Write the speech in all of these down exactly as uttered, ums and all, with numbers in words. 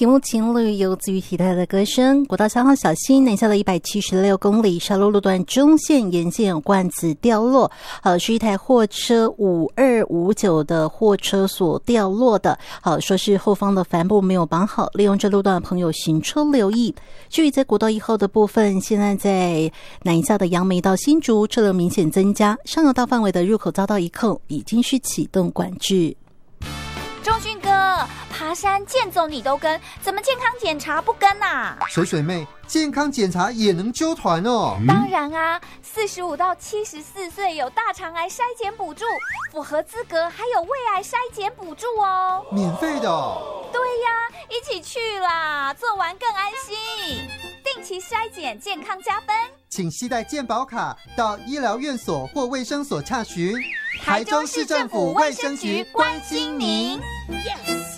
题目情侣由自于体态的歌声。国道三号小心南下的一百七十六公里，沙鹿路段中线沿线有罐子掉落，好，是一台货车五二五九的货车所掉落的，好，说是后方的帆布没有绑好，利用这路段的朋友行车留意。至于在国道一号的部分，现在在南下的杨梅到新竹车流明显增加，上游道范围的入口遭到一扣，已经是启动管制。 钟迅哥，爬山健走你都跟，怎么健康检查不跟啊？ 水水妹，健康检查也能揪团哦？ 当然啊，四十五到七十四岁有大肠癌筛检补助，符合资格还有胃癌筛检补助哦， 免费的哦？ 对呀，一起去啦，做完更安心。定期筛检，健康加分。 请携带健保卡到医疗院所或卫生所洽询。 台中市政府卫生局关心您。Yes。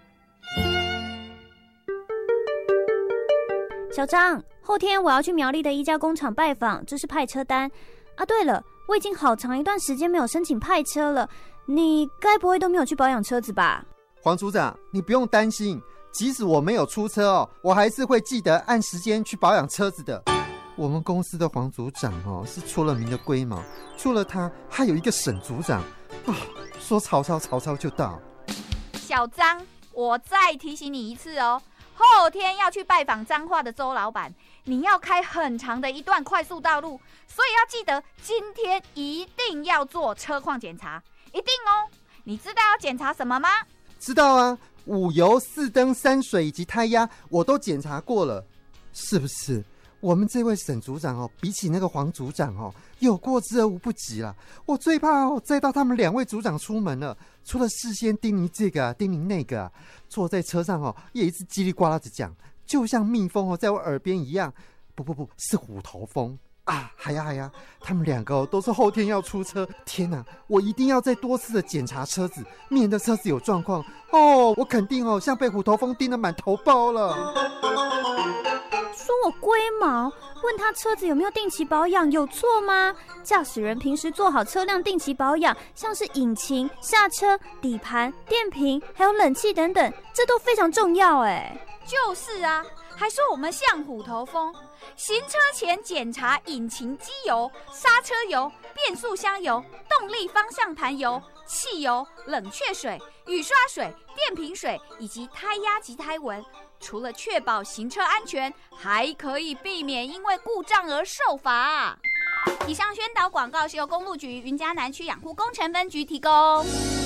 小张，后天我要去苗栗的一家工厂拜访，这是派车单啊。对了，我已经好长一段时间没有申请派车了，你该不会都没有去保养车子吧？ 黄组长，你不用担心，即使我没有出车哦，我还是会记得按时间去保养车子的。我们公司的黄组长哦，是出了名的龟毛，除了他，还有一个沈组长啊，说曹操，曹操就到。 小张，我再提醒你一次哦，后天要去拜访彰化的周老板，你要开很长的一段快速道路，所以要记得今天一定要做车况检查，一定哦。你知道要检查什么吗？ 知道啊，五油、四灯、三水以及胎压我都检查过了，是不是？我们这位沈组长哦，比起那个黄组长哦，有过之而无不及啦。我最怕哦，载到他们两位组长出门了，除了事先叮咛这个啊，叮咛那个啊，坐在车上哦，也一直叽里呱啦的讲，就像蜜蜂哦，在我耳边一样。不不不，是虎头蜂啊！嗨呀嗨呀，他们两个哦，都是后天要出车。天哪，我一定要再多次的检查车子，免得车子有状况哦。我肯定哦，像被虎头蜂叮得满头包了。 说我龟毛，问他车子有没有定期保养有错吗？驾驶人平时做好车辆定期保养，像是引擎、刹车、底盘、电瓶还有冷气等等，这都非常重要哎。 就是啊，还说我们像虎头蜂，行车前检查引擎机油、刹车油、变速箱油、动力方向盘油、汽油、冷却水、雨刷水、电瓶水以及胎压及胎纹。除了确保行车安全，还可以避免因为故障而受罚。以上宣导广告是由公路局云嘉南区养护工程分局提供。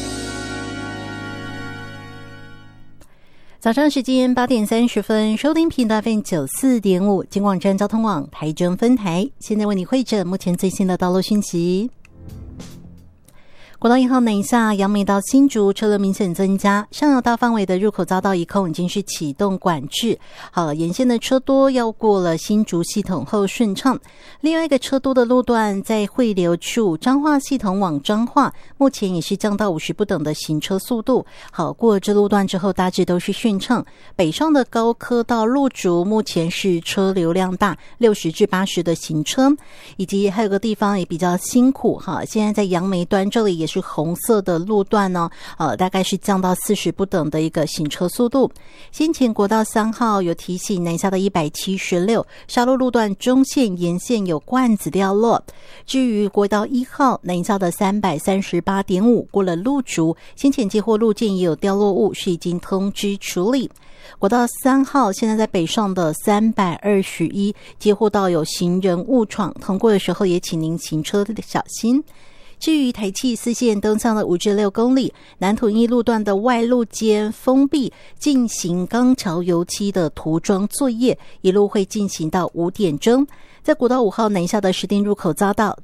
早上时间八点三十分，收听频道 F M 九四点五，金广站交通网台中分台，现在为你汇整目前最新的道路讯息。国道一号南下杨梅到新竹车流明显增加，上游道范围的入口遭到一扣，已经是启动管制。好，沿线的车多要过了新竹系统后顺畅。另外一个车多的路段在汇流处彰化系统往彰化，目前也是降到五十不等的行车速度。好，过了这路段之后大致都是顺畅。北上的高科到路竹目前是车流量大，六十至八十的行车，以及还有个地方也比较辛苦哈，现在在杨梅端这里也是红色的路段呢，呃，大概是降到四十不等的一个行车速度。先前国道三号有提醒南下的一百七十六沙鹿路段中线沿线有罐子掉落。至于国道一号南下的三百三十八点五过了路竹，先前接获路件也有掉落物，是已经通知处理。国道三号现在在北上的三百二十一接获到有行人误闯，通过的时候也请您行车小心。至于台七四线东向的五至六公里，南屯一路段的外路间封闭，进行钢桥油漆的涂装作业，一路会进行到五点钟。在国道五号南下的石碇入口匝道，